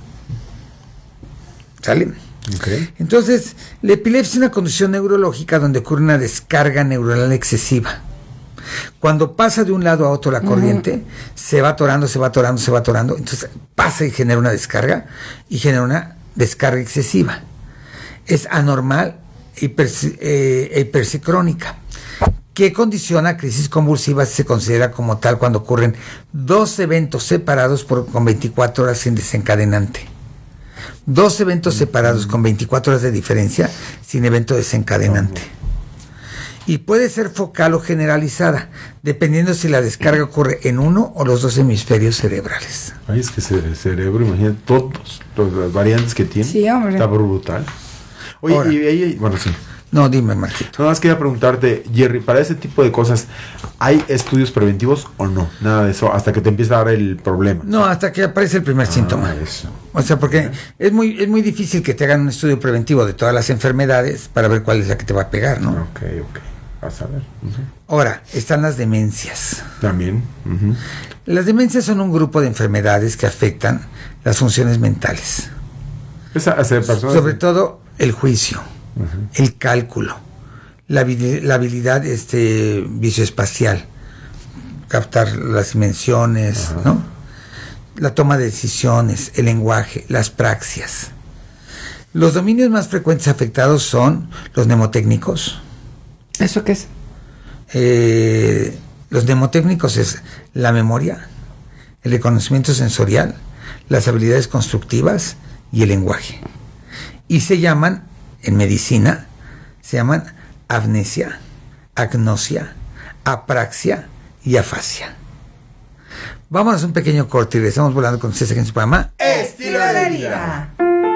¿Sale? Okay. Entonces, la epilepsia es una condición neurológica donde ocurre una descarga neuronal excesiva. Cuando pasa de un lado a otro la corriente, uh-huh. se va atorando, se va atorando, se va atorando, entonces pasa y genera una descarga y genera una descarga excesiva. Es anormal e hipersi- eh, hipersicrónica, que condiciona crisis convulsivas. Se considera como tal cuando ocurren dos eventos separados por, con veinticuatro horas sin desencadenante. Dos eventos separados con veinticuatro horas de diferencia sin evento desencadenante. Y puede ser focal o generalizada, dependiendo si la descarga ocurre en uno o los dos hemisferios cerebrales. Ay, es que el cerebro, imagínate todos las variantes que tiene. Sí, hombre. Está brutal. Oye, Ahora, y, y, y bueno, sí. No, dime, Marquito. Nada más quería preguntarte, Jerry, para ese tipo de cosas, ¿hay estudios preventivos o no? Nada de eso, hasta que te empieza a dar el problema. No, hasta que aparece el primer ah, síntoma. Eso. O sea, porque okay. es muy es muy difícil que te hagan un estudio preventivo de todas las enfermedades para ver cuál es la que te va a pegar, ¿no? Ok, ok. Vas a ver. Uh-huh. Ahora, están las demencias. También. Uh-huh. Las demencias son un grupo de enfermedades que afectan las funciones mentales. Esa, hacer personas Sobre de... todo el juicio, uh-huh. el cálculo, la, la habilidad este, vicioespacial, captar las dimensiones, uh-huh. ¿no? La toma de decisiones, el lenguaje, las praxias. Los dominios más frecuentes afectados son los mnemotécnicos. ¿Eso qué es? Eh, los mnemotécnicos es la memoria, el reconocimiento sensorial, las habilidades constructivas y el lenguaje. Y se llaman, en medicina, se llaman amnesia, agnosia, apraxia y afasia. Vamos a un pequeño corte y regresamos volando con ustedes aquí en su programa Estilo de Vida.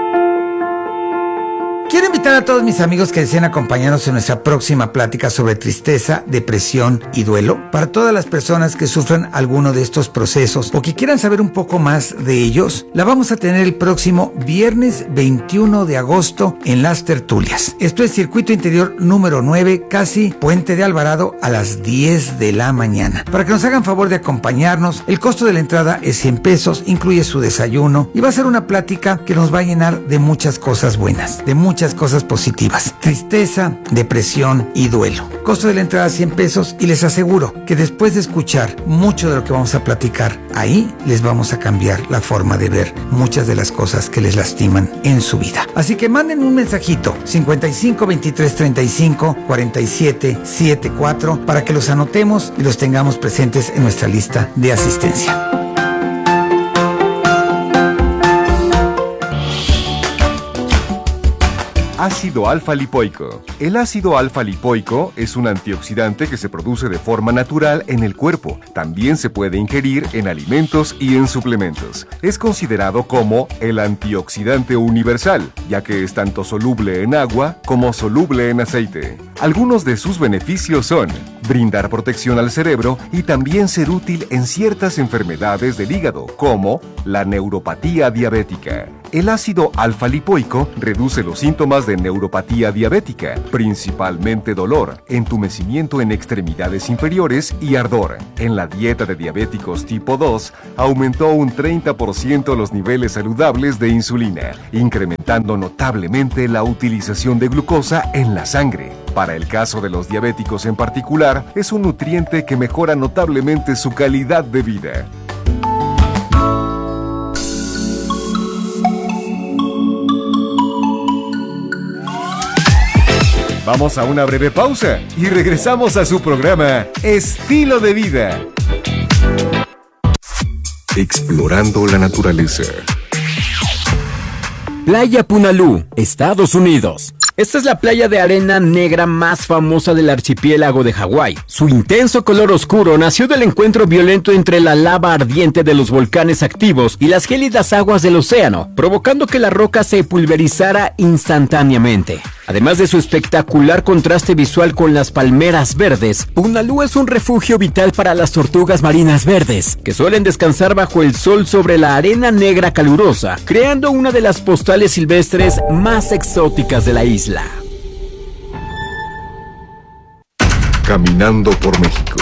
Quiero invitar a todos mis amigos que deseen acompañarnos en nuestra próxima plática sobre tristeza, depresión y duelo. Para todas las personas que sufran alguno de estos procesos o que quieran saber un poco más de ellos, la vamos a tener el próximo viernes veintiuno de agosto en Las Tertulias. Esto es Circuito Interior número nueve, casi Puente de Alvarado, a las diez de la mañana. Para que nos hagan favor de acompañarnos, el costo de la entrada es cien pesos, incluye su desayuno y va a ser una plática que nos va a llenar de muchas cosas buenas, de muchas cosas positivas: tristeza, depresión y duelo. Costo de la entrada cien pesos, y les aseguro que después de escuchar mucho de lo que vamos a platicar ahí, les vamos a cambiar la forma de ver muchas de las cosas que les lastiman en su vida. Así que manden un mensajito cincuenta y cinco, veintitrés, treinta y cinco, cuarenta y siete, setenta y cuatro para que los anotemos y los tengamos presentes en nuestra lista de asistencia. Ácido alfa-lipoico. El ácido alfa-lipoico es un antioxidante que se produce de forma natural en el cuerpo. También se puede ingerir en alimentos y en suplementos. Es considerado como el antioxidante universal, ya que es tanto soluble en agua como soluble en aceite. Algunos de sus beneficios son brindar protección al cerebro y también ser útil en ciertas enfermedades del hígado, como la neuropatía diabética. El ácido alfa-lipoico reduce los síntomas de neuropatía diabética, principalmente dolor, entumecimiento en extremidades inferiores y ardor. En la dieta de diabéticos tipo dos, aumentó un treinta por ciento los niveles saludables de insulina, incrementando notablemente la utilización de glucosa en la sangre. Para el caso de los diabéticos en particular, es un nutriente que mejora notablemente su calidad de vida. Vamos a una breve pausa y regresamos a su programa Estilo de Vida. Explorando la naturaleza. Playa Punalú, Estados Unidos. Esta es la playa de arena negra más famosa del archipiélago de Hawái. Su intenso color oscuro nació del encuentro violento entre la lava ardiente de los volcanes activos y las gélidas aguas del océano, provocando que la roca se pulverizara instantáneamente. Además de su espectacular contraste visual con las palmeras verdes, Punalú es un refugio vital para las tortugas marinas verdes, que suelen descansar bajo el sol sobre la arena negra calurosa, creando una de las postales silvestres más exóticas de la isla. Caminando por México.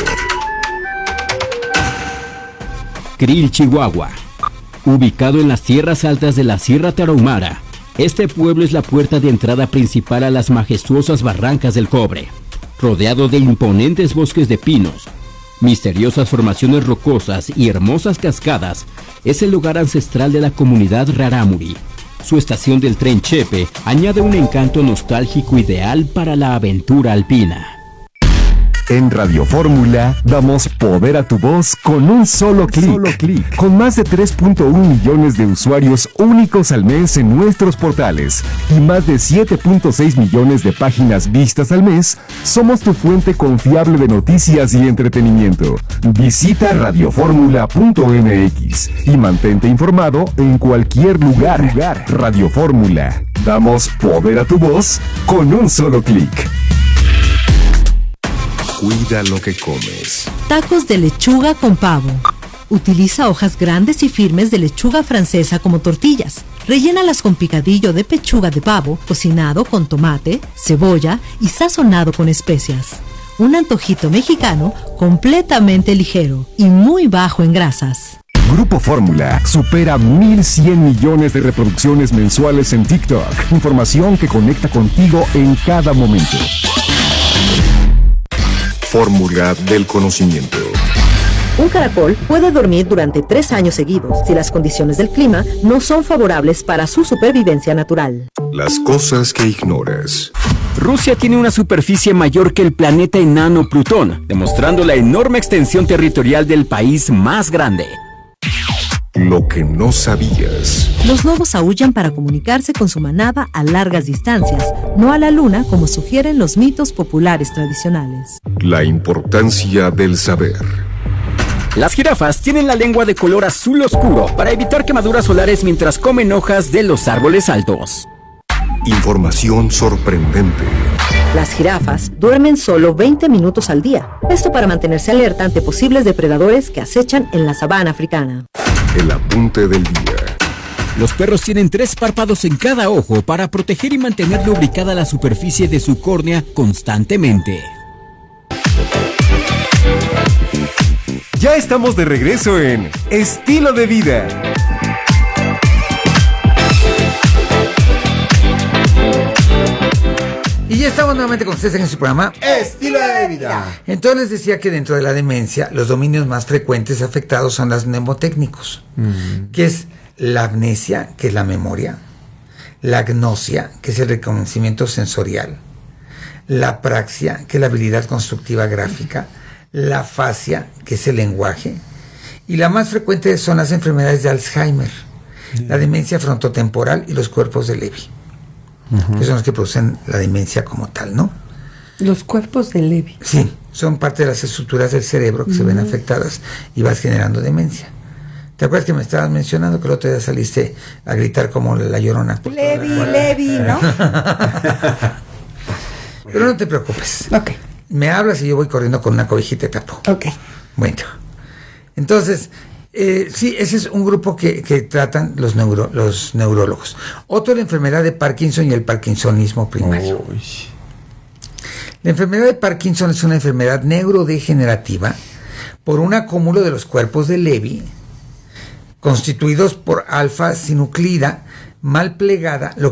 Krill, Chihuahua. Ubicado en las tierras altas de la Sierra Tarahumara, este pueblo es la puerta de entrada principal a las majestuosas barrancas del Cobre. Rodeado de imponentes bosques de pinos, misteriosas formaciones rocosas y hermosas cascadas, es el lugar ancestral de la comunidad Rarámuri. Su estación del tren Chepe añade un encanto nostálgico ideal para la aventura alpina. En Radio Fórmula damos poder a tu voz con un solo clic. Con más de tres punto uno millones de usuarios únicos al mes en nuestros portales y más de siete punto seis millones de páginas vistas al mes, somos tu fuente confiable de noticias y entretenimiento. Visita radioformula punto m x y mantente informado en cualquier lugar. Radio Fórmula. Damos poder a tu voz con un solo clic. Cuida lo que comes. Tacos de lechuga con pavo. Utiliza hojas grandes y firmes de lechuga francesa como tortillas. Rellénalas con picadillo de pechuga de pavo, cocinado con tomate, cebolla y sazonado con especias. Un antojito mexicano completamente ligero y muy bajo en grasas. Grupo Fórmula supera mil cien millones de reproducciones mensuales en TikTok. Información que conecta contigo en cada momento. Fórmula del conocimiento. Un caracol puede dormir durante tres años seguidos si las condiciones del clima no son favorables para su supervivencia natural. Las cosas que ignoras. Rusia tiene una superficie mayor que el planeta enano Plutón, demostrando la enorme extensión territorial del país más grande. Lo que no sabías. Los lobos aúllan para comunicarse con su manada a largas distancias, no a la luna como sugieren los mitos populares tradicionales. La importancia del saber. Las jirafas tienen la lengua de color azul oscuro para evitar quemaduras solares mientras comen hojas de los árboles altos. Información sorprendente. Las jirafas duermen solo veinte minutos al día, esto para mantenerse alerta ante posibles depredadores que acechan en la sabana africana. El apunte del día. Los perros tienen tres párpados en cada ojo para proteger y mantener lubricada la superficie de su córnea constantemente. Ya estamos de regreso en Estilo de Vida. Y ya estamos nuevamente con ustedes en su programa Estilo de Vida. Entonces les decía que dentro de la demencia los dominios más frecuentes afectados son los mnemotécnicos, mm. que es la amnesia, que es la memoria, la agnosia, que es el reconocimiento sensorial, la apraxia, que es la habilidad constructiva gráfica, la afasia, que es el lenguaje, y la más frecuente son las enfermedades de Alzheimer, mm. la demencia frontotemporal y los cuerpos de Lewy. Uh-huh. Que son los que producen la demencia como tal, ¿no? Los cuerpos de Lewy. Sí, son parte de las estructuras del cerebro que uh-huh. se ven afectadas y vas generando demencia. ¿Te acuerdas que me estabas mencionando que el otro día saliste a gritar como la Llorona? Lewy, Lewy, ¿no? Pero no te preocupes. Ok. Me hablas y yo voy corriendo con una cobijita y te tapo. Ok. Bueno, entonces... Eh, sí, ese es un grupo que, que tratan los, neuro, los neurólogos. Otro es la enfermedad de Parkinson y el parkinsonismo primario. Uy. La enfermedad de Parkinson es una enfermedad neurodegenerativa por un acúmulo de los cuerpos de Lewy constituidos por alfa-sinucleína mal plegada, lo